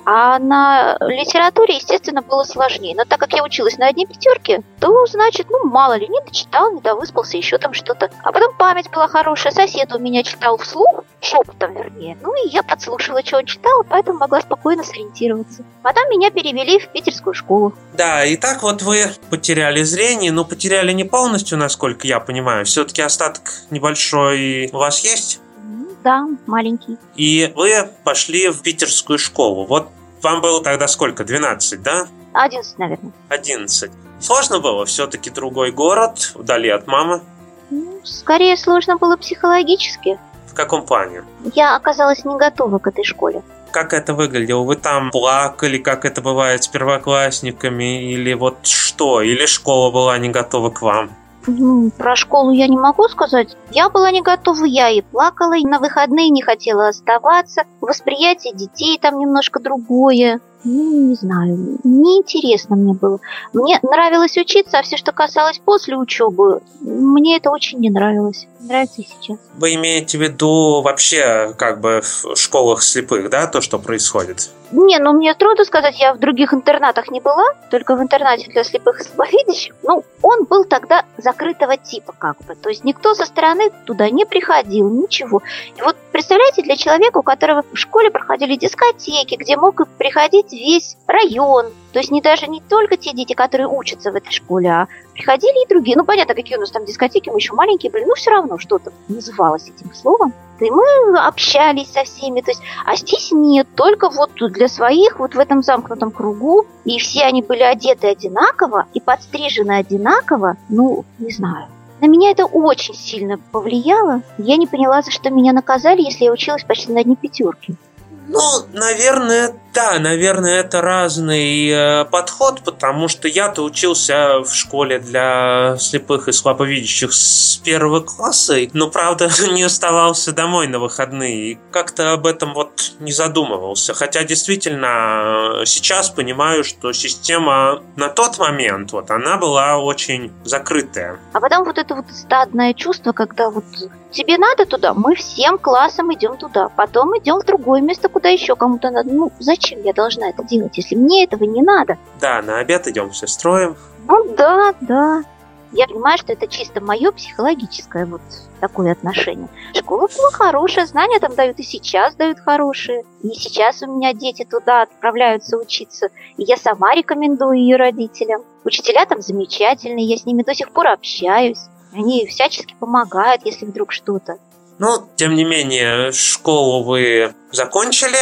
А на литературе, естественно, было сложнее. Но так как я училась на одни пятерки, то, значит, мало ли, не дочитал, не довыспался, еще там что-то. А потом память была хорошая, сосед у меня читал вслух, шепотом вернее. И я подслушала, что он читал, поэтому могла спокойно сориентироваться. Потом меня перевели в питерскую школу. Да, и так вот вы потеряли зрение, но потеряли не полностью, насколько я понимаю. Все-таки остаток небольшой у вас есть? Да, маленький. И вы пошли в питерскую школу. Вот вам было тогда сколько? 12, да? 11, наверное. 11. Сложно было? Все-таки другой город, вдали от мамы? Скорее сложно было психологически. В каком плане? Я оказалась не готова к этой школе. Как это выглядело? Вы там плакали, как это бывает с первоклассниками? Или вот что? Или школа была не готова к вам? Про школу я не могу сказать. Я была не готова, я и плакала, и на выходные не хотела оставаться. Восприятие детей там немножко другое. Не знаю, неинтересно мне было. Мне нравилось учиться, а все, что касалось после учебы, мне это очень не нравилось. Нравится и сейчас. Вы имеете в виду вообще как бы в школах слепых, да, то, что происходит? Мне трудно сказать, я в других интернатах не была, только в интернате для слепых и слабовидящих. Он был тогда закрытого типа как бы, то есть никто со стороны туда не приходил, ничего. И вот представляете, для человека, у которого в школе проходили дискотеки, где мог приходить весь район, то есть даже не только те дети, которые учатся в этой школе, а приходили и другие. Понятно, какие у нас там дискотеки, мы еще маленькие были, все равно что-то называлось этим словом. И мы общались со всеми, то есть, а здесь нет, только вот для своих, вот в этом замкнутом кругу, и все они были одеты одинаково и подстрижены одинаково, не знаю. На меня это очень сильно повлияло. Я не поняла, за что меня наказали, если я училась почти на одни пятерки. Наверное, это разный подход, потому что я-то учился в школе для слепых и слабовидящих с 1 класса, но, правда, не оставался домой на выходные и как-то об этом не задумывался. Хотя, действительно, сейчас понимаю, что система на тот момент, она была очень закрытая. А потом это стадное чувство, когда тебе надо туда, мы всем классом идем туда, потом идем в другое место, куда еще кому-то надо. Зачем я должна это делать, если мне этого не надо? Да, на обед идем все строем. Да. Я понимаю, что это чисто мое психологическое такое отношение. Школа была хорошая, знания там дают и сейчас дают хорошие. И сейчас у меня дети туда отправляются учиться. И я сама рекомендую ее родителям. Учителя там замечательные, я с ними до сих пор общаюсь. Они всячески помогают, если вдруг что-то. Тем не менее, школу вы закончили.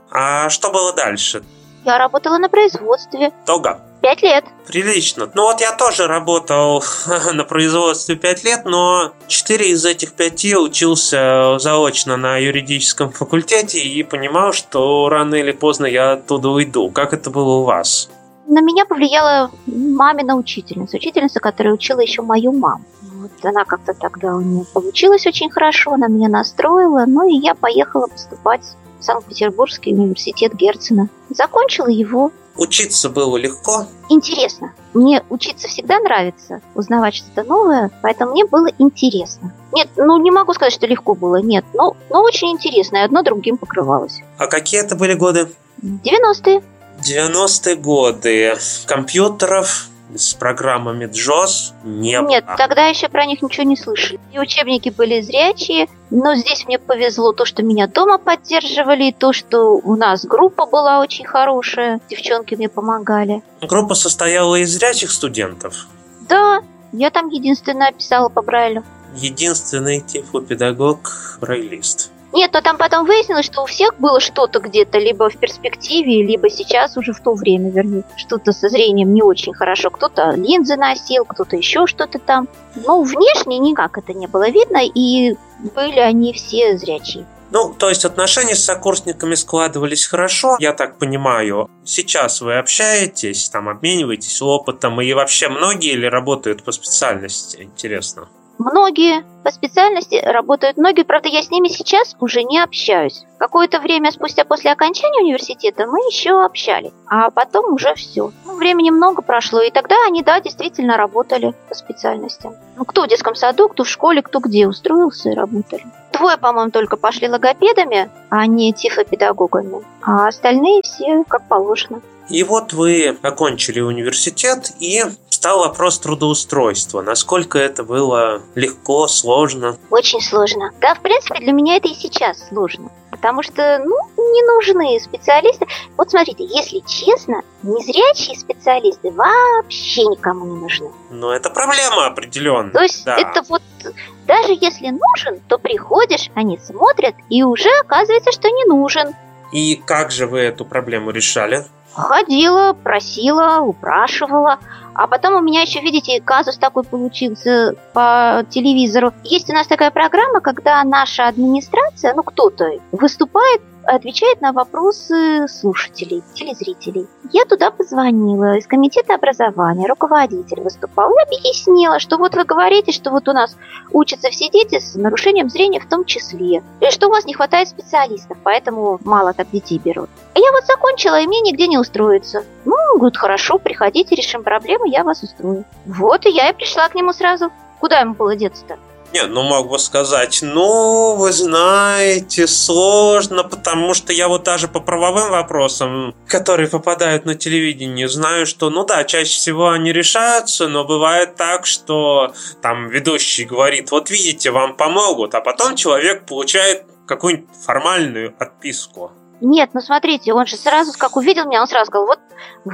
А что было дальше? Я работала на производстве. Долго? 5 лет. Прилично. Я тоже работал на производстве 5 лет, но 4 из этих 5 учился заочно на юридическом факультете и понимал, что рано или поздно я оттуда уйду. Как это было у вас? На меня повлияла мамина учительница, которая учила еще мою маму. Она как-то тогда у нее получилось очень хорошо, она меня настроила, и я поехала поступать в Санкт-Петербургский университет Герцена. Закончила его. Учиться было легко? Интересно. Мне учиться всегда нравится, узнавать что-то новое, поэтому мне было интересно. Нет, не могу сказать, что легко было, нет, но очень интересно, и одно другим покрывалось. А какие это были годы? 90-е. 90-е годы. Компьютеров с программами JOS не было. Нет, тогда еще про них ничего не слышали. И учебники были зрячие, но здесь мне повезло то, что меня дома поддерживали, и то, что у нас группа была очень хорошая, девчонки мне помогали. Группа состояла из зрячих студентов? Да, я там единственная писала по Брайлю. Единственный тифлопедагог-брайлист. Нет, но там потом выяснилось, что у всех было что-то где-то, либо в перспективе, либо сейчас уже в то время, вернее, что-то со зрением не очень хорошо. Кто-то линзы носил, кто-то еще что-то там. Внешне никак это не было видно, и были они все зрячие. То есть отношения с сокурсниками складывались хорошо, я так понимаю. Сейчас вы общаетесь, обмениваетесь опытом, и вообще многие ли работают по специальности, интересно? Многие по специальности работают, многие, правда, я с ними сейчас уже не общаюсь. Какое-то время спустя после окончания университета мы еще общались, а потом уже все. Времени много прошло, и тогда они, действительно работали по специальностям. Кто в детском саду, кто в школе, кто где устроился и работали. 2, по-моему, только пошли логопедами, а не тифлопедагогами. А остальные все как положено. И вот вы окончили университет, и встал вопрос трудоустройства. Насколько это было легко, сложно? Очень сложно. Да, в принципе, для меня это и сейчас сложно. Потому что, не нужны специалисты. Вот смотрите, если честно, незрячие специалисты вообще никому не нужны. Но это проблема определенная. То есть это вот, даже если нужен, то приходишь, они смотрят, и уже оказывается, что не нужен. И как же вы эту проблему решали? Ходила, просила, упрашивала. А потом у меня еще, видите, казус такой получился по телевизору. Есть у нас такая программа, когда наша администрация, кто-то выступает, отвечает на вопросы слушателей, телезрителей. Я туда позвонила, из комитета образования, руководитель выступал и объяснила, что вот вы говорите, что вот у нас учатся все дети с нарушением зрения в том числе, и что у вас не хватает специалистов, поэтому мало так детей берут. Я вот закончила, и мне нигде не устроиться. Говорит, хорошо, приходите, решим проблему, я вас устрою. Вот, и я и пришла к нему сразу. Куда ему было деться-то? Не, мог бы сказать, вы знаете, сложно, потому что я вот даже по правовым вопросам, которые попадают на телевидение, знаю, что, чаще всего они решаются, но бывает так, что там ведущий говорит, вот видите, вам помогут, а потом человек получает какую-нибудь формальную отписку. Нет, смотрите, он же сразу, как увидел меня, он сразу сказал, вот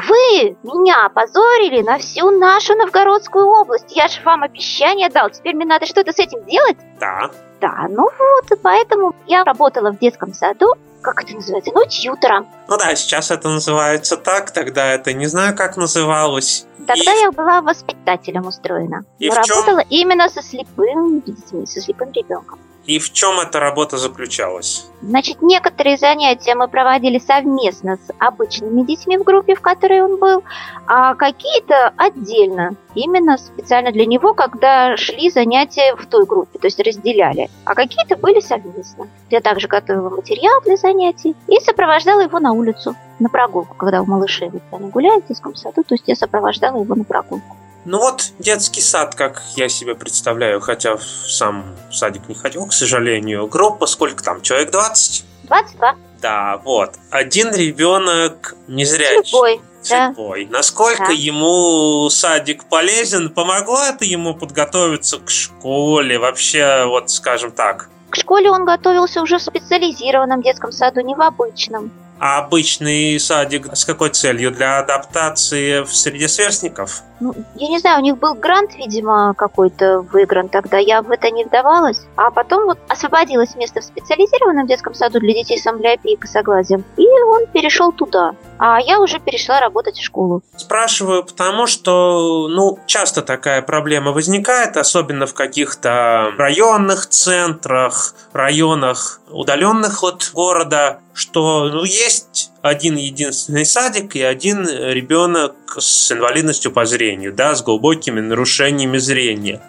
вы меня опозорили на всю нашу Новгородскую область. Я же вам обещание дал, теперь мне надо что-то с этим делать? Да. Да, и поэтому я работала в детском саду, как это называется, тьютором. Сейчас это называется так, тогда это не знаю, как называлось. Тогда я была воспитателем устроена. И работала именно со слепым детьми, со слепым ребенком. И в чем эта работа заключалась? Значит, некоторые занятия мы проводили совместно с обычными детьми в группе, в которой он был, а какие-то отдельно, именно специально для него, когда шли занятия в той группе, то есть разделяли, а какие-то были совместно. Я также готовила материал для занятий и сопровождала его на улицу, на прогулку, когда у малышей они гуляют в детском саду, то есть я сопровождала его на прогулку. Детский сад, как я себе представляю, хотя в сам садик не ходил, к сожалению. Группа, сколько там, человек 20? 22. Да, один ребенок незрячий. Слепой. Да. Насколько ему садик полезен? Помогло это ему подготовиться к школе? Вообще, скажем так. К школе он готовился уже в специализированном детском саду, не в обычном. А обычный садик с какой целью? Для адаптации в среде сверстников? Я не знаю, у них был грант, видимо, какой-то выигран тогда, я в это не вдавалась. А потом освободилось место в специализированном детском саду для детей с амблиопией и косоглазием, и он перешел туда. А я уже перешла работать в школу. Спрашиваю, потому что, часто такая проблема возникает, особенно в каких-то районных центрах, районах, удаленных от города, что, есть один единственный садик и один ребенок с инвалидностью по зрению, с глубокими нарушениями зрения.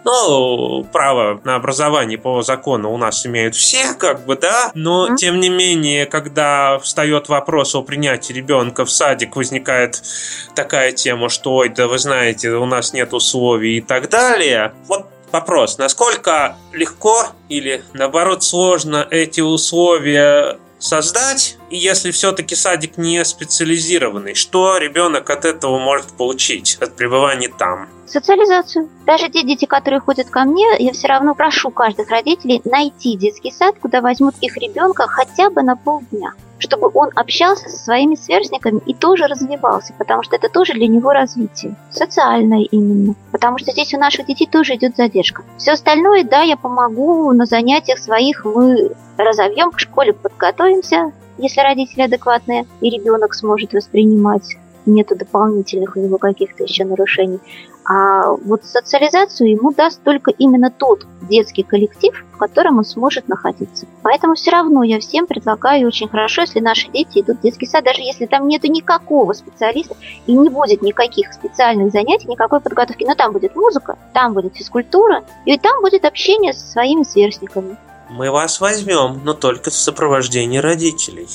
Право на образование по закону у нас имеют все, но тем не менее, когда встает вопрос о принятии ребенка в садик, возникает такая тема, что, вы знаете, у нас нет условий и так далее. Вопрос, насколько легко или, наоборот, сложно эти условия создать, и если все-таки садик не специализированный, что ребенок от этого может получить, от пребывания там? Социализацию. Даже те дети, которые ходят ко мне, я все равно прошу каждых родителей найти детский сад, куда возьмут их ребенка хотя бы на полдня, чтобы он общался со своими сверстниками и тоже развивался, потому что это тоже для него развитие. Социальное именно. Потому что здесь у наших детей тоже идет задержка. Все остальное, я помогу на занятиях своих, мы разовьем, к школе подготовимся, если родители адекватные, и ребенок сможет воспринимать, нету дополнительных у него каких-то еще нарушений. А социализацию ему даст только именно тот детский коллектив, в котором он сможет находиться. Поэтому все равно я всем предлагаю очень хорошо, если наши дети идут в детский сад, даже если там нету никакого специалиста и не будет никаких специальных занятий, никакой подготовки. Но там будет музыка, там будет физкультура, и там будет общение со своими сверстниками. Мы вас возьмем, но только в сопровождении родителей.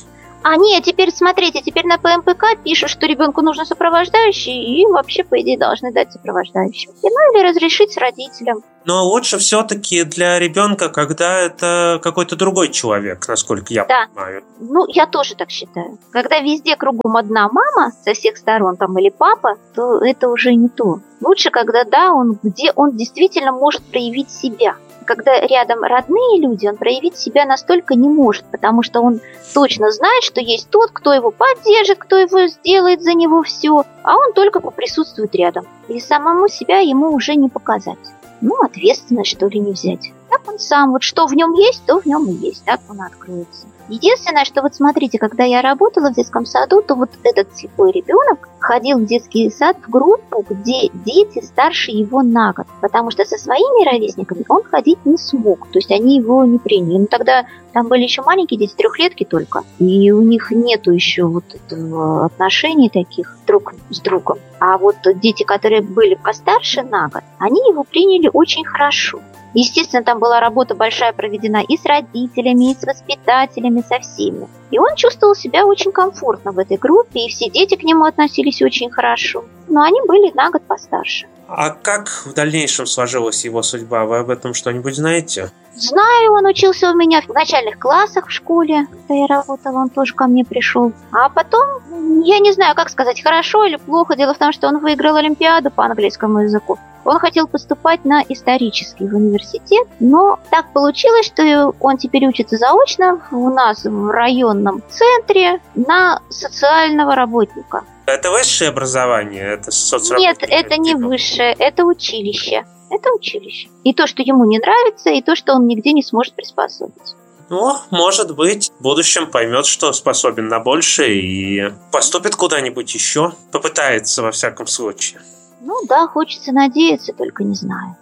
А нет, теперь смотрите, теперь на ПМПК пишут, что ребенку нужно сопровождающий, и вообще, по идее, должны дать сопровождающего. Ну, или разрешить родителям. Но лучше все-таки для ребенка, когда это какой-то другой человек, насколько я понимаю. Ну, я тоже так считаю. Когда везде кругом одна мама со всех сторон, там, или папа, то это уже не то. Лучше, когда, где он действительно может проявить себя. Когда рядом родные люди, он проявить себя настолько не может, потому что он точно знает, что есть тот, кто его поддержит, кто его сделает за него все, а он только поприсутствует рядом. И самому себя ему уже не показать. Ну, ответственность, что ли, не взять. Так он сам, вот что в нем есть, то в нем и есть, так он откроется. Единственное, что вот смотрите, когда я работала в детском саду, то вот этот слепой ребенок ходил в детский сад в группу, где дети старше его на год, потому что со своими ровесниками он ходить не смог, то есть они его не приняли. Ну, тогда там были еще маленькие дети, 3-летки только, и у них нету еще вот этого отношений таких друг с другом. А вот дети, которые были постарше на год, они его приняли очень хорошо. Естественно, там была работа большая проведена и с родителями, и с воспитателями, со всеми. И он чувствовал себя очень комфортно в этой группе, и все дети к нему относились очень хорошо. Но они были на год постарше. А как в дальнейшем сложилась его судьба? Вы об этом что-нибудь знаете? Знаю, он учился у меня в начальных классах в школе, когда я работала, он тоже ко мне пришел. А потом, я не знаю, как сказать, хорошо или плохо. Дело в том, что он выиграл Олимпиаду по английскому языку. Он хотел поступать на исторический в университет, но так получилось, что он теперь учится заочно у нас в районном центре на социального работника. Это высшее образование? Это Нет, это не высшее, это училище. Это училище. И то, что ему не нравится, и то, что он нигде не сможет приспособиться. Ну, может быть, в будущем поймет, что способен на большее и поступит куда-нибудь еще. Попытается, во всяком случае. Ну да, хочется надеяться, только не знаю.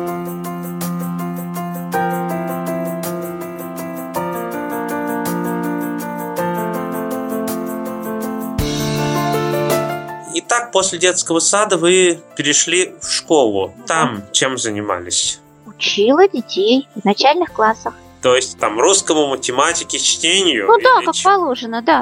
Итак, после детского сада вы перешли в школу. Там чем занимались? Учила детей в начальных классах. То есть там русскому, математике, чтению? Ну да, как положено, да.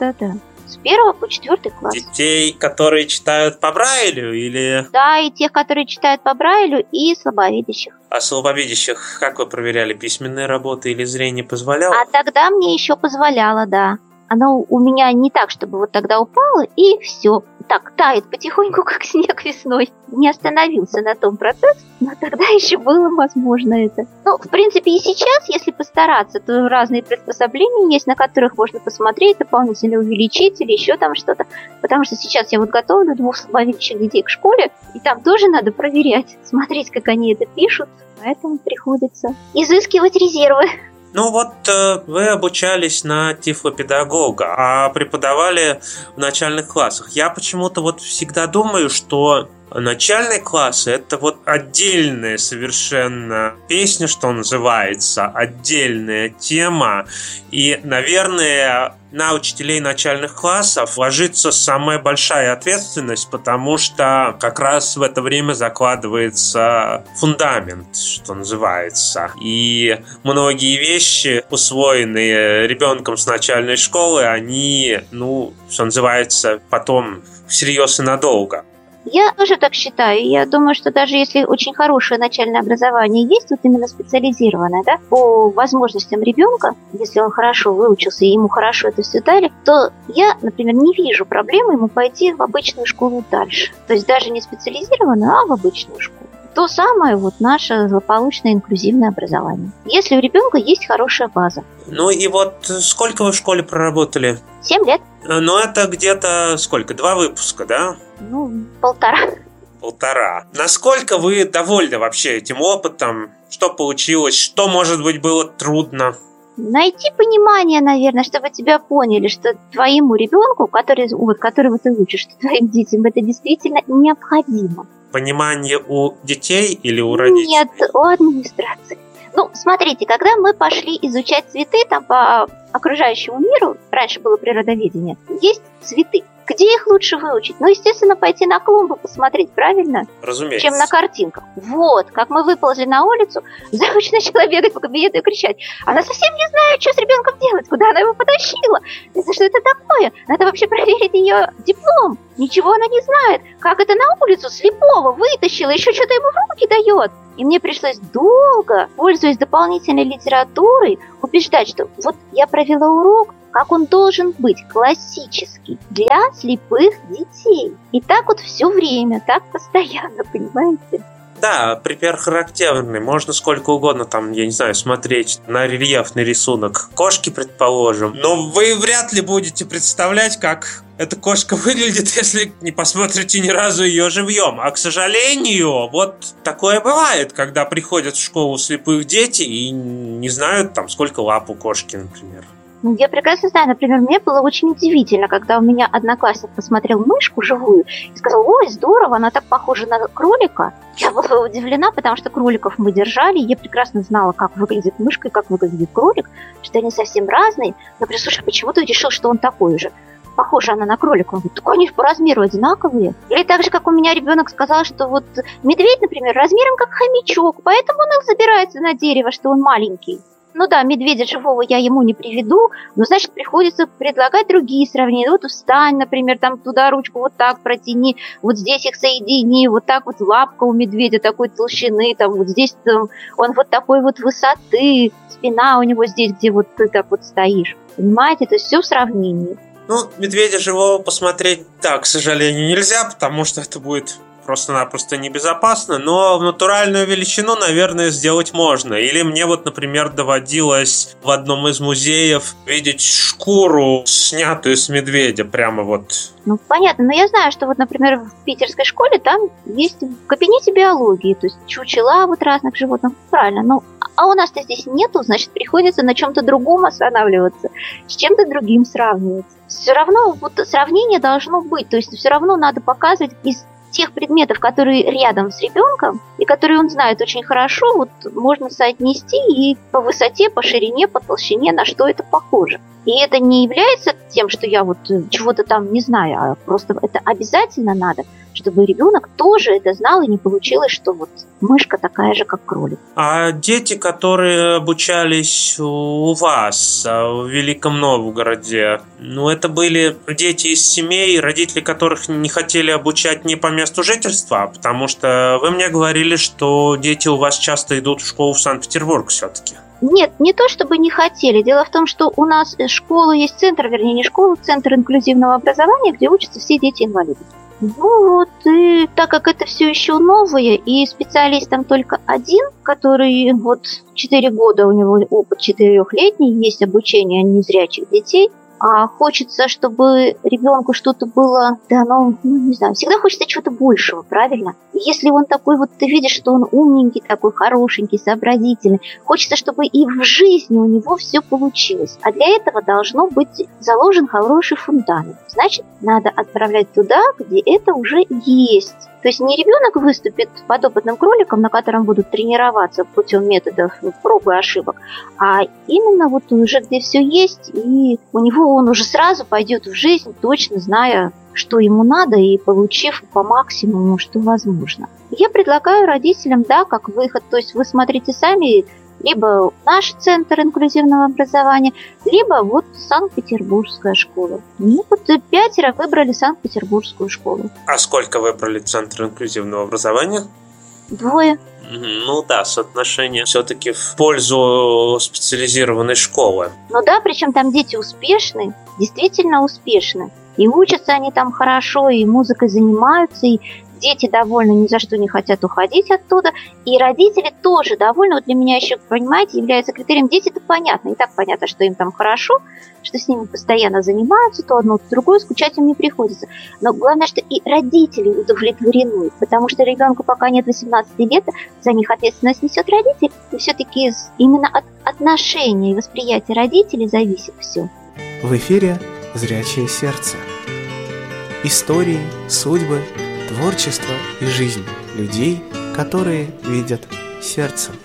С 1 по 4 класс. Детей, которые читают по Брайлю или... Да, и тех, которые читают по Брайлю, и слабовидящих. А слабовидящих, как вы проверяли, письменные работы или зрение позволяло? А тогда мне еще позволяло, да. Оно у меня не так, чтобы вот тогда упало, и все. Так, тает потихоньку, как снег весной. Не остановился на том процессе, но тогда еще было возможно это. Ну, в принципе, и сейчас, если постараться, то разные приспособления есть, на которых можно посмотреть, дополнительно увеличить или еще там что-то. Потому что сейчас я вот готовлю 2 слабовидящих детей к школе, и там тоже надо проверять, смотреть, как они это пишут. Поэтому приходится изыскивать резервы. Ну вот вы обучались на тифлопедагога, а преподавали в начальных классах. Я почему-то вот всегда думаю, что начальные классы — это вот отдельная совершенно песня, что называется, отдельная тема. И, наверное, на учителей начальных классов ложится самая большая ответственность, потому что как раз в это время закладывается фундамент, что называется. И многие вещи, усвоенные ребенком с начальной школы, они, что называется, потом всерьез и надолго. Я тоже так считаю. Я думаю, что даже если очень хорошее начальное образование есть, вот именно специализированное, да, по возможностям ребенка, если он хорошо выучился и ему хорошо это все дали, то я, например, не вижу проблемы ему пойти в обычную школу дальше. То есть даже не специализированную, а в обычную школу. То самое вот наше злополучное инклюзивное образование. Если у ребенка есть хорошая база. Ну и вот сколько вы в школе проработали? 7 лет. Ну это где-то сколько? 2 выпуска, да? 1,5. 1,5. Насколько вы довольны вообще этим опытом? Что получилось? Что, может быть, было трудно? Найти понимание, наверное, чтобы тебя поняли, что твоему ребенку, которого ты учишь, что твоим детям это действительно необходимо. Понимание у детей или у родителей? Нет, у администрации. Смотрите, когда мы пошли изучать цветы там по окружающему миру, раньше было природоведение, есть цветы. Где их лучше выучить? Ну, естественно, пойти на клумбу посмотреть, правильно? Разумеется. Чем на картинках. Вот, как мы выползли на улицу, завуч начала бегать по кабинету и кричать. Она совсем не знает, что с ребенком делать, куда она его потащила. Это что это такое? Надо вообще проверить ее диплом. Ничего она не знает. Как это на улицу слепого вытащила, еще что-то ему в руки дает. И мне пришлось долго, пользуясь дополнительной литературой, убеждать, что вот я провела урок, как он должен быть, классический, для слепых детей. И так вот все время, так постоянно, понимаете? Да, пример характерный. Можно сколько угодно там, я не знаю, смотреть на рельефный рисунок кошки, предположим. Но вы вряд ли будете представлять, как эта кошка выглядит, если не посмотрите ни разу ее живьем. А, к сожалению, вот такое бывает, когда приходят в школу слепых дети и не знают там, сколько лап у кошки, например. Я прекрасно знаю, например, мне было очень удивительно, когда у меня одноклассник посмотрел мышку живую и сказал: ой, здорово, она так похожа на кролика. Я была удивлена, потому что кроликов мы держали, и я прекрасно знала, как выглядит мышка и как выглядит кролик, что они совсем разные. Но, слушай, почему ты решил, что он такой же? Похожа она на кролика. Он говорит: так они по размеру одинаковые. Или так же, как у меня ребенок сказал, что вот медведь, например, размером как хомячок, поэтому он их забирается на дерево, что он маленький. Ну да, медведя живого я ему не приведу, но, значит, приходится предлагать другие сравнения. Вот встань, например, там туда ручку вот так протяни, вот здесь их соедини, вот так вот лапка у медведя такой толщины, там вот здесь там, он вот такой вот высоты, спина у него здесь, где вот ты так вот стоишь. Понимаете, то есть все в сравнении. Ну, медведя живого посмотреть, да, к сожалению, нельзя, потому что это будет просто-напросто небезопасно, но натуральную величину, наверное, сделать можно. Или мне вот, например, доводилось в одном из музеев видеть шкуру, снятую с медведя, прямо вот. Ну, понятно, но я знаю, что вот, например, в питерской школе там есть в кабинете биологии, то есть чучела вот разных животных, правильно, ну, а у нас-то здесь нету, значит, приходится на чем-то другом останавливаться, с чем-то другим сравнивать. Все равно вот сравнение должно быть, то есть все равно надо показывать из тех предметов, которые рядом с ребенком, и которые он знает очень хорошо, вот можно соотнести и по высоте, по ширине, по толщине, на что это похоже. И это не является тем, что я вот чего-то там не знаю, а просто это обязательно надо, чтобы ребенок тоже это знал, и не получилось, что вот мышка такая же, как кролик. А дети, которые обучались у вас в Великом Новгороде, ну, это были дети из семей, родители которых не хотели обучать не по месту жительства, потому что вы мне говорили, что дети у вас часто идут в школу в Санкт-Петербург все-таки. Нет, не то чтобы не хотели. Дело в том, что у нас школа есть центр, вернее, не школа, центр инклюзивного образования, где учатся все дети-инвалиды. Ну вот, и так как это все еще новое, и специалист там только один, который вот 4 года, у него опыт 4-летний, есть обучение незрячих детей, а хочется, чтобы ребенку что-то было, да, ну, не знаю, всегда хочется чего-то большего, правильно? Если он такой вот, ты видишь, что он умненький, такой хорошенький, сообразительный, хочется, чтобы и в жизни у него все получилось. А для этого должно быть заложен хороший фундамент. Значит, надо отправлять туда, где это уже есть. То есть не ребенок выступит подопытным кроликом, на котором будут тренироваться путем методов проб и ошибок, а именно вот уже где все есть, и у него он уже сразу пойдет в жизнь, точно зная, что ему надо, и получив по максимуму, что возможно. Я предлагаю родителям, да, как выход, то есть вы смотрите сами, либо наш центр инклюзивного образования, либо вот Санкт-Петербургская школа. Ну вот 5 выбрали Санкт-Петербургскую школу. А сколько выбрали центр инклюзивного образования? 2. Ну да, соотношение все-таки в пользу специализированной школы. Ну да, причем там дети успешны, действительно успешны. И учатся они там хорошо, и музыкой занимаются, и дети довольны, ни за что не хотят уходить оттуда. И родители тоже довольны. Вот для меня еще, понимаете, является критерием. Дети-то понятно. И так понятно, что им там хорошо, что с ними постоянно занимаются, то одно, то другое, скучать им не приходится. Но главное, что и родители удовлетворены, потому что ребенку пока нет 18 лет, за них ответственность несет родитель. И все-таки именно от отношения и восприятия родителей зависит все. В эфире «Зрячее сердце». Истории, судьбы, творчество и жизнь людей, которые видят сердцем.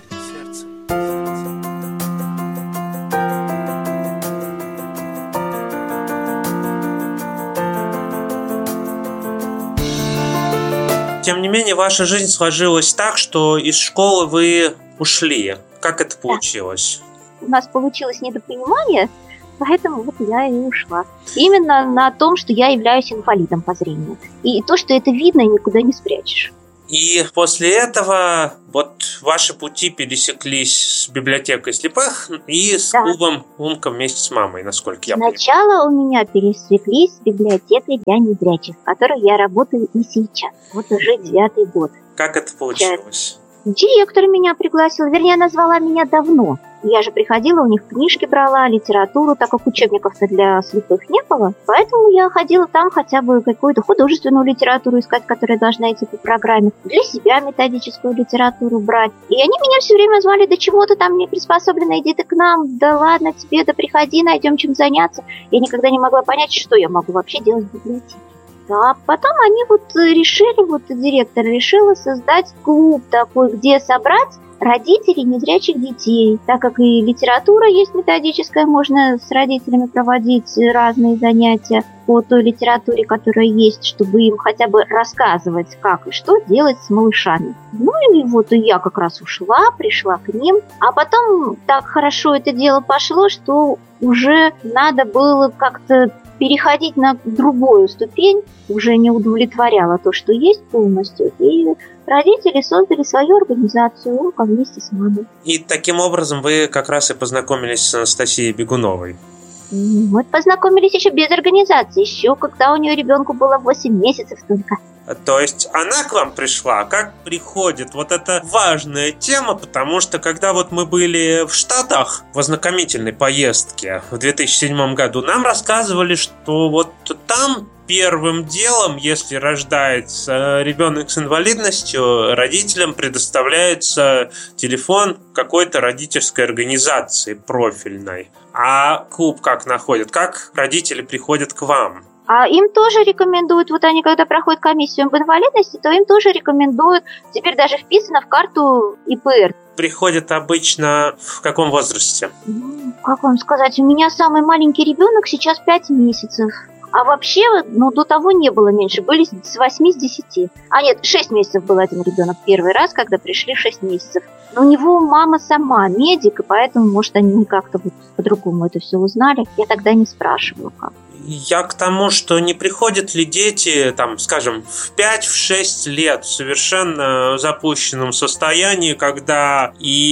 тем не менее, ваша жизнь сложилась так, что из школы вы ушли. Как это получилось? У нас получилось недопонимание, поэтому вот я и ушла. Именно на том, что я являюсь инвалидом по зрению. И то, что это видно, никуда не спрячешь. И после этого вот ваши пути пересеклись с библиотекой слепых и с клубом «Умка» вместе с мамой, насколько я понимаю. Сначала у меня пересеклись с библиотекой для незрячих, в которой я работаю и сейчас. Вот уже 9-й год. Как это получилось? Директор меня пригласил, вернее, она звала меня давно. Я же приходила, у них книжки брала, литературу, так как учебников-то для слепых не было. Поэтому я ходила там хотя бы какую-то художественную литературу искать, которая должна идти по программе. Для себя методическую литературу брать. И они меня все время звали: да чего ты там не приспособлена, иди ты к нам, да ладно тебе, да приходи, найдем чем заняться. Я никогда не могла понять, что я могу вообще делать в библиотеке. А потом они директор решила создать клуб такой, где собрать родителей незрячих детей. Так как и литература есть методическая, можно с родителями проводить разные занятия по той литературе, которая есть, чтобы им хотя бы рассказывать, как и что делать с малышами. Ну и вот я как раз ушла, пришла к ним. А потом так хорошо это дело пошло, что уже надо было как-то переходить на другую ступень, уже не удовлетворяло то, что есть полностью. И родители создали свою организацию «Умка» вместе с мамой. И таким образом вы как раз и познакомились с Анастасией Бегуновой. Мы познакомились еще без организации, еще когда у нее ребенку было 8 месяцев только. То есть она к вам пришла? Как приходит? Вот это важная тема, потому что когда вот мы были в Штатах в ознакомительной поездке в 2007 году, нам рассказывали, что вот там первым делом, если рождается ребенок с инвалидностью, родителям предоставляется телефон какой-то родительской организации профильной. А клуб как находят? Как родители приходят к вам? А им тоже рекомендуют, вот они когда проходят комиссию об инвалидности, то им тоже рекомендуют, теперь даже вписано в карту ИПР. Приходят обычно в каком возрасте? Как вам сказать, у меня самый маленький ребенок сейчас 5 месяцев. А вообще, до того не было меньше, были с 8, с 10. А нет, 6 месяцев был один ребенок первый раз, когда пришли 6 месяцев. Но у него мама сама медик, и поэтому, может, они как-то вот по-другому это все узнали. Я тогда не спрашивала, как. Я к тому, что не приходят ли дети, там, скажем, в 5-6 лет в совершенно запущенном состоянии, когда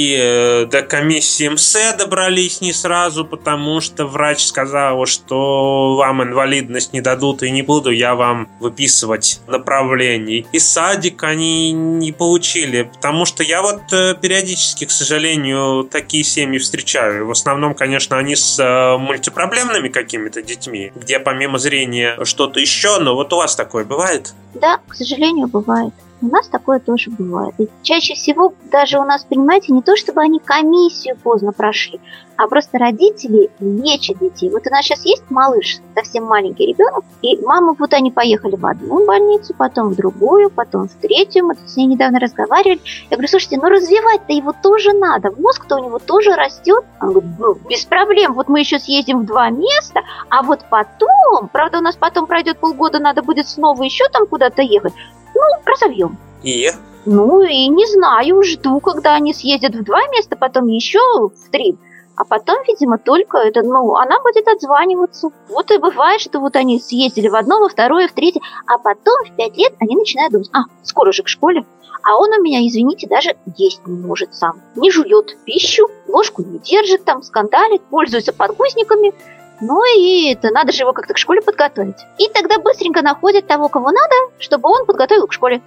и до комиссии МСЭ добрались не сразу, потому что врач сказал, что вам инвалидность не дадут и не буду я вам выписывать направлений. И садик они не получили, потому что я вот периодически, к сожалению, такие семьи встречаю. В основном, конечно, они с мультипроблемными какими-то детьми, где помимо зрения что-то еще, но вот у вас такое бывает? Да, к сожалению, бывает. У нас такое тоже бывает. И чаще всего даже у нас, понимаете, не то, чтобы они комиссию поздно прошли, а просто родители лечат детей. Вот у нас сейчас есть малыш, совсем маленький ребенок, и мама, вот они поехали в одну больницу, потом в другую, потом в третью. Мы с ней недавно разговаривали. Я говорю: слушайте, развивать-то его тоже надо. Мозг-то у него тоже растет. Он говорит: без проблем, вот мы еще съездим в 2 места, а вот потом, правда, у нас потом пройдет полгода, надо будет снова еще там куда-то ехать. Разовьем. И? И не знаю, жду, когда они съездят в 2 места, потом еще в 3. А потом, видимо, только это, она будет отзваниваться. Вот и бывает, что вот они съездили в одно, во второе, в третье, а потом в 5 лет они начинают думать: скоро же к школе. А он у меня, извините, даже есть не может сам. Не жует пищу, ложку не держит, там скандалит, пользуется подгузниками. И это надо же его как-то к школе подготовить. И тогда быстренько находят того, кого надо, чтобы он подготовил к школе.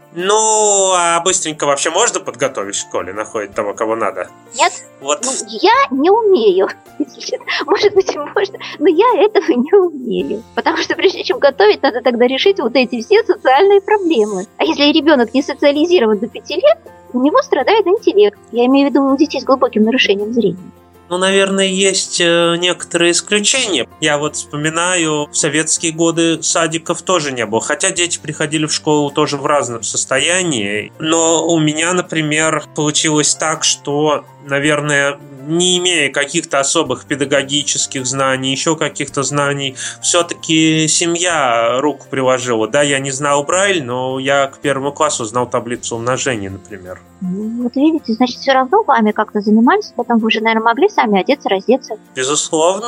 А быстренько вообще можно подготовить в школе, находить того, кого надо? Нет. Вот. Я не умею. Может быть, и можно, но я этого не умею. Потому что прежде чем готовить, надо тогда решить вот эти все социальные проблемы. А если ребенок не социализирован до 5 лет, у него страдает интеллект. Я имею в виду у детей с глубоким нарушением зрения. Наверное, есть некоторые исключения. Я вот вспоминаю, в советские годы садиков тоже не было. Хотя дети приходили в школу тоже в разном состоянии. Но у меня, например, получилось так, что наверное, не имея каких-то особых педагогических знаний, еще каких-то знаний, все-таки семья руку приложила. Да, я не знал Брайль, но я к 1 классу знал таблицу умножения, например. Вот видите, значит, все равно вами как-то занимались, потом вы же, наверное, могли сами одеться, раздеться. Безусловно.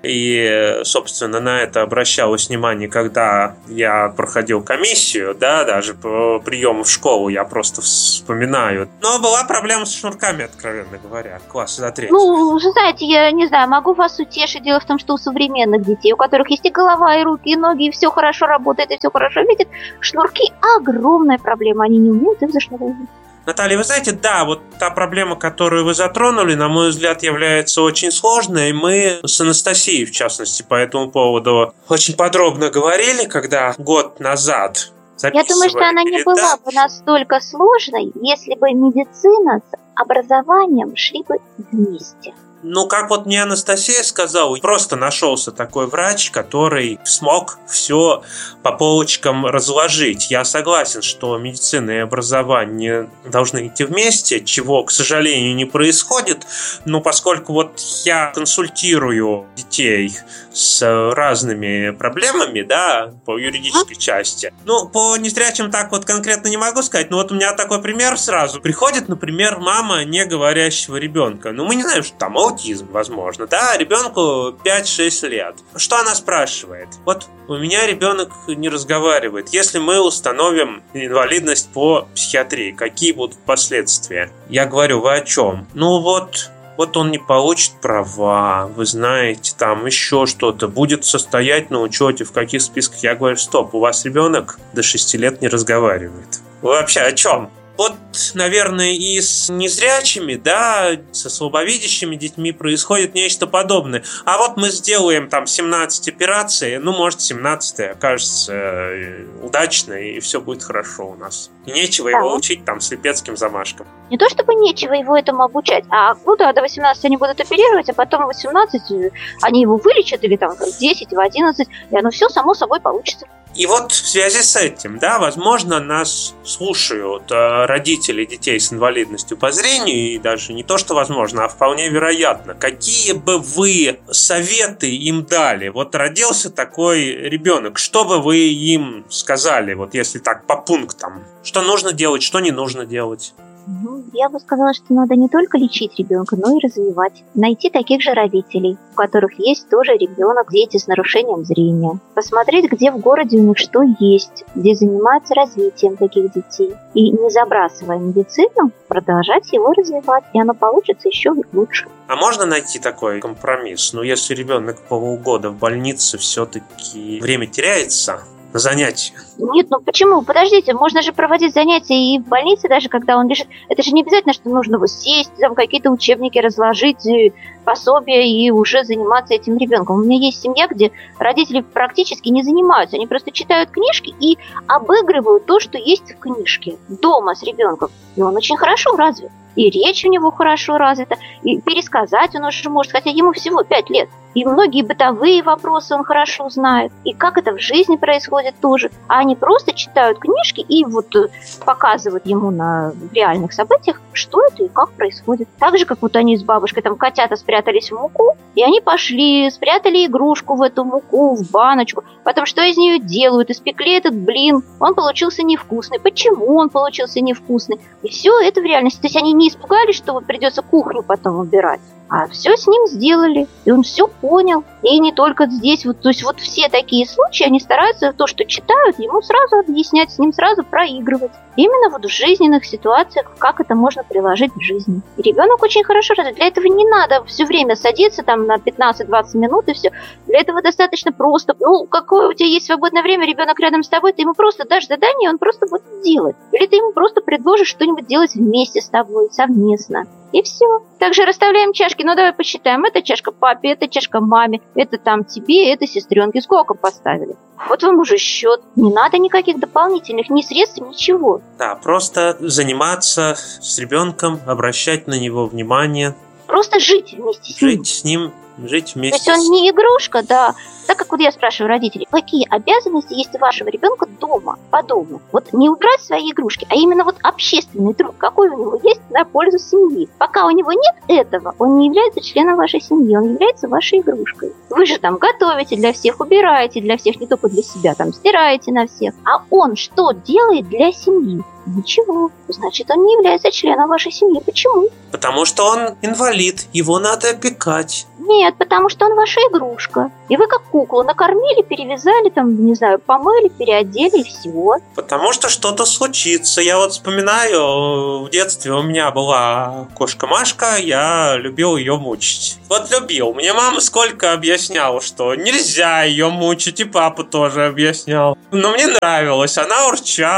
И, собственно, на это обращалось внимание, когда я проходил комиссию, да, даже по приему в школу я просто вспоминаю. Но была проблема с шнурками, откровенно говоря, класса до 3. Ну, вы знаете, я не знаю, могу вас утешить. Дело в том, что у современных детей, у которых есть и голова, и руки, и ноги, и все хорошо работает, и все хорошо видит, шнурки – огромная проблема, они не умеют их зашнуровать. Наталья, вы знаете, да, вот та проблема, которую вы затронули, на мой взгляд, является очень сложной. Мы с Анастасией, в частности, по этому поводу очень подробно говорили, когда год назад записывали. Я думаю, что она не была бы настолько сложной, если бы медицина с образованием шли бы вместе. Ну, как вот мне Анастасия сказала, просто нашелся такой врач, который смог все по полочкам разложить. Я согласен, что медицина и образование должны идти вместе, чего, к сожалению, не происходит. Но поскольку вот я консультирую детей с разными проблемами, да, по юридической части. Ну, по незрячим так вот конкретно не могу сказать, но вот у меня такой пример сразу. Приходит, например, мама не говорящего ребенка. Ну, мы не знаем, что там аутизм, возможно, да, ребенку 5-6 лет. Что она спрашивает? Вот у меня ребенок не разговаривает. Если мы установим инвалидность по психиатрии, какие будут последствия? Я говорю, вы о чем? Ну вот он не получит права, вы знаете, там еще что-то, будет состоять на учете, в каких списках. Я говорю, стоп, у вас ребенок до 6 лет не разговаривает. Вы вообще о чем? Вот, наверное, и с незрячими, да, со слабовидящими детьми происходит нечто подобное. А вот мы сделаем там 17 операций, ну, может, 17-я окажется удачной, и все будет хорошо у нас. И нечего его учить там слепецким замашкам. Не то чтобы нечего его этому обучать, а ну да, до 18 они будут оперировать, а потом в 18 они его вылечат, или там в 10, в 11, и оно все само собой получится. И вот в связи с этим, да, возможно, нас слушают родители детей с инвалидностью по зрению, и даже не то, что возможно, а вполне вероятно. Какие бы вы советы им дали? Вот родился такой ребенок, что бы вы им сказали, вот если так по пунктам? Что нужно делать, что не нужно делать? Я бы сказала, что надо не только лечить ребенка, но и развивать. Найти таких же родителей, у которых есть тоже ребенок, дети с нарушением зрения. Посмотреть, где в городе у них что есть, где занимаются развитием таких детей. И не забрасывая медицину, продолжать его развивать, и оно получится еще лучше. А можно найти такой компромисс? Ну, если ребенок полгода в больнице, все-таки время теряется на занятия. Нет, ну почему? Подождите, можно же проводить занятия и в больнице, даже когда он лежит. Это же не обязательно, что нужно сесть, там какие-то учебники разложить, пособия и уже заниматься этим ребенком. У меня есть семья, где родители практически не занимаются. Они просто читают книжки и обыгрывают то, что есть в книжке дома с ребенком. И он очень хорошо развит. И речь у него хорошо развита, и пересказать он уже может, хотя ему всего 5 лет. И многие бытовые вопросы он хорошо знает. И как это в жизни происходит тоже. А они просто читают книжки и вот показывают ему на реальных событиях, что это и как происходит. Так же, как вот они с бабушкой, там котята спрятались в муку, и они пошли, спрятали игрушку в эту муку, в баночку. Потом что из нее делают? Испекли этот блин. Он получился невкусный. Почему он получился невкусный? И все это в реальности. То есть они не испугались, что вот придется кухню потом убирать. А все с ним сделали, и он все понял. И не только здесь, вот, то есть вот все такие случаи, они стараются то, что читают, ему сразу объяснять, с ним сразу проигрывать. Именно вот в жизненных ситуациях, как это можно приложить в жизни. И ребенок очень хорошо развит. Для этого не надо все время садиться там на 15-20 минут и все. Для этого достаточно просто. Ну, какое у тебя есть свободное время, ребенок рядом с тобой, ты ему просто дашь задание, он просто будет делать. Или ты ему просто предложишь что-нибудь делать вместе с тобой, совместно. И все. Также расставляем чашки. Ну, давай посчитаем. Это чашка папе, это чашка маме, это там тебе, это сестренке. Сколько поставили? Вот вам уже счет. Не надо никаких дополнительных ни средств, ничего. Да, просто заниматься с ребенком, обращать на него внимание. Просто жить вместе с ним. Жить с ним Жить вместе. То есть он не игрушка, да. Так как вот я спрашиваю родителей, какие обязанности есть у вашего ребенка дома, по дому? Вот не убирать свои игрушки, а именно вот общественный труд, какой у него есть на пользу семьи. Пока у него нет этого, он не является членом вашей семьи, он является вашей игрушкой. Вы же там готовите для всех, убираете для всех, не только для себя, там стираете на всех. А он что делает для семьи? Ничего. Значит, он не является членом вашей семьи. Почему? Потому что он инвалид, его надо опекать. Нет, потому что он ваша игрушка. И вы как куклу накормили, перевязали, там, не знаю, помыли, переодели и всего. Потому что что-то случится. Я вот вспоминаю, в детстве у меня была кошка Машка, я любил ее мучить. Вот любил. Мне мама сколько объясняла, что нельзя ее мучить, и папа тоже объяснял. Но мне нравилось. Она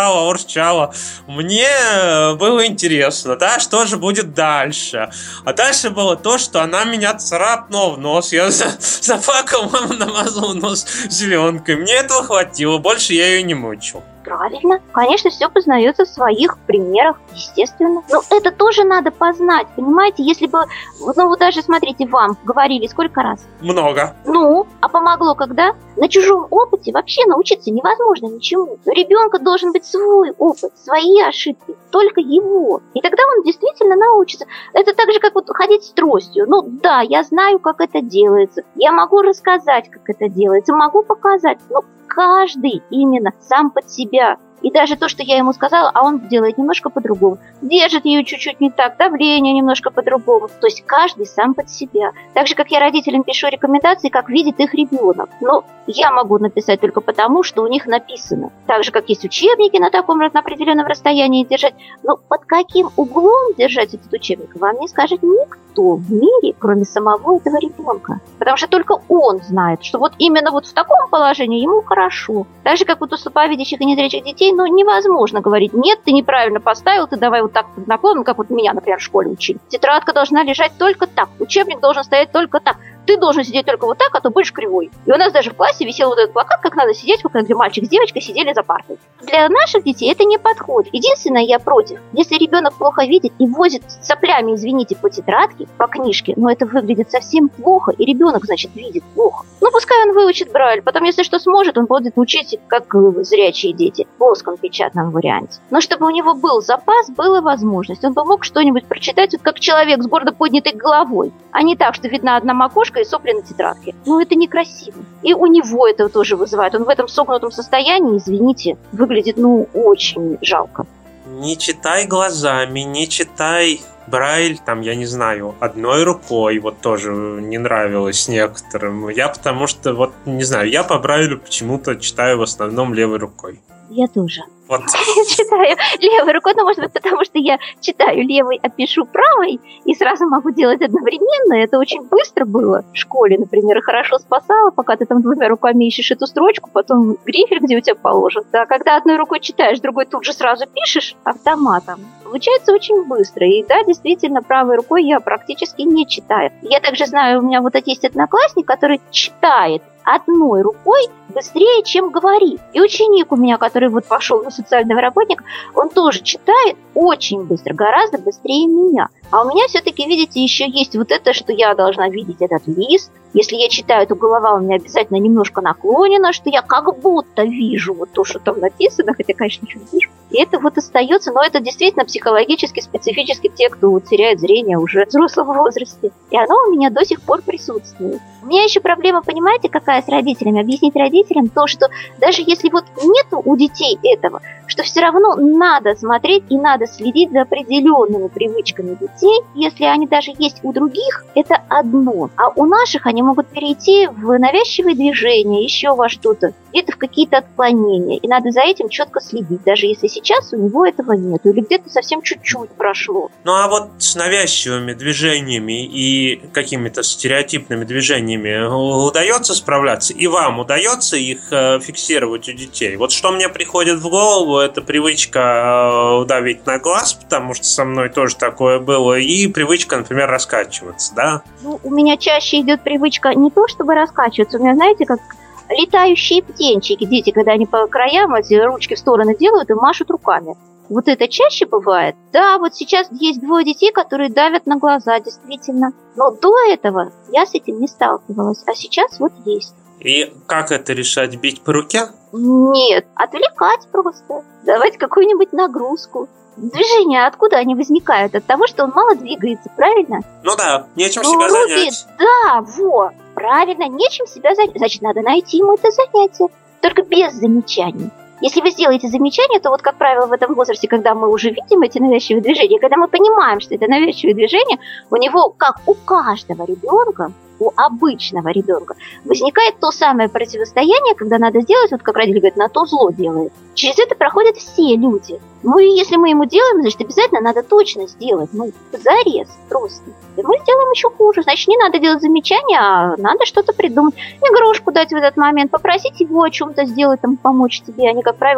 урчала. Мне было интересно, да, что же будет дальше. А дальше было то, что она меня царапнула в нос. Я заплакал, мама намазала нос зеленкой. Мне этого хватило, больше я ее не мучил. Правильно. Конечно, все познается в своих примерах, естественно. Но это тоже надо познать, понимаете? Если бы, ну вот даже, смотрите, вам говорили сколько раз? Много. Ну, а помогло когда? На чужом опыте вообще научиться невозможно ничему. У ребенка должен быть свой опыт, свои ошибки, только его. И тогда он действительно научится. Это так же, как вот ходить с тростью. Ну да, я знаю, как это делается. Я могу рассказать, как это делается, могу показать. Но каждый именно сам под себя. И даже то, что я ему сказала, а он делает немножко по-другому. Держит ее чуть-чуть не так, давление немножко по-другому. То есть каждый сам под себя. Так же, как я родителям пишу рекомендации, как видит их ребенок. Но я могу написать только потому, что у них написано. Так же, как есть учебники на таком на определенном расстоянии держать. Но под каким углом держать этот учебник, вам не скажет никто в мире, кроме самого этого ребенка. Потому что только он знает, что вот именно вот в таком положении ему хорошо. Так же, как вот у слабовидящих и незрячих детей, ну, невозможно говорить, нет, ты неправильно поставил, ты давай вот так под наклоном, как вот меня, например, в школе учили. Тетрадка должна лежать только так, учебник должен стоять только так. Ты должен сидеть только вот так, а то будешь кривой. И у нас даже в классе висел вот этот плакат, как надо сидеть, где мальчик с девочкой сидели за партой. Для наших детей это не подходит. Единственное, я против, если ребенок плохо видит и возит соплями, извините, по тетрадке, по книжке, но это выглядит совсем плохо, и ребенок, значит, видит плохо. Ну, пускай он выучит Брайль, потом, если что сможет, он будет учить, как зрячие дети, в плоском печатном варианте. Но чтобы у него был запас, была возможность. Он бы мог что-нибудь прочитать, вот как человек с гордо поднятой головой, а не так, что видна одна макушка и сопли на тетрадке. Ну, это некрасиво. И у него это тоже вызывает. Он в этом согнутом состоянии, извините, выглядит, ну, очень жалко. Не читай глазами, не читай Брайль, там, я не знаю, одной рукой, вот тоже не нравилось некоторым. Я потому что, вот, не знаю, я по Брайлю почему-то читаю в основном левой рукой. Я тоже. Вот. Я читаю левой рукой, но, может быть, потому что я читаю левой, а пишу правой, и сразу могу делать одновременно. Это очень быстро было в школе, например, и хорошо спасало, пока ты там двумя руками ищешь эту строчку, потом грифель, где у тебя положен. А когда одной рукой читаешь, другой тут же сразу пишешь автоматом, получается очень быстро. И да, действительно, правой рукой я практически не читаю. Я также знаю, у меня вот есть одноклассник, который читает одной рукой быстрее, чем говорит. И ученик у меня, который вот пошел на социального работника, он тоже читает очень быстро, гораздо быстрее меня. А у меня все-таки, видите, еще есть вот это, что я должна видеть этот лист. Если я читаю, то голова у меня обязательно немножко наклонена, что я как будто вижу вот то, что там написано, хотя, конечно, ничего не вижу. И это вот остается, но это действительно психологически, специфически те, кто теряет зрение уже в взрослом возрасте. И оно у меня до сих пор присутствует. У меня еще проблема, понимаете, какая с родителями? Объяснить родителям то, что даже если вот нету у детей этого, что все равно надо смотреть и надо следить за определенными привычками детей. Если они даже есть у других, это одно. А у наших они могут перейти в навязчивые движения, еще во что-то, где-то в какие-то отклонения. И надо за этим четко следить, даже если сейчас у него этого нет, или где-то совсем чуть-чуть прошло. Ну а вот с навязчивыми движениями и какими-то стереотипными движениями удается справляться? И вам удается их фиксировать у детей? Вот что мне приходит в голову, это привычка давить на глаз, потому что со мной тоже такое было, и привычка, например, раскачиваться, да? Ну, у меня чаще идет привычка не то, чтобы раскачиваться, у меня, знаете, как летающие птенчики. Дети, когда они по краям эти ручки в стороны делают и машут руками. Вот это чаще бывает. Да, вот сейчас есть 2 детей, которые давят на глаза, действительно. Но до этого я с этим не сталкивалась, а сейчас вот есть. И как это решать? Бить по руке? Нет, отвлекать просто. Давать какую-нибудь нагрузку. Движения откуда они возникают? От того, что он мало двигается, правильно? Ну да, нечем себя занять. Да, во, правильно, нечем себя занять. Значит, надо найти ему это занятие. Только без замечаний. Если вы сделаете замечание, то вот, как правило, в этом возрасте, когда мы уже видим эти навязчивые движения, когда мы понимаем, что это навязчивые движения, у него, как у каждого ребенка, у обычного ребенка, возникает то самое противостояние, когда надо сделать, вот как родители говорят, на то зло делает. Через это проходят все люди. Ну и если мы ему делаем, значит, обязательно надо точно сделать. Ну, зарез просто. И мы сделаем еще хуже. Значит, не надо делать замечания, а надо что-то придумать. Игрушку дать в этот момент, попросить его о чем-то сделать, там, помочь тебе. Они, как правило,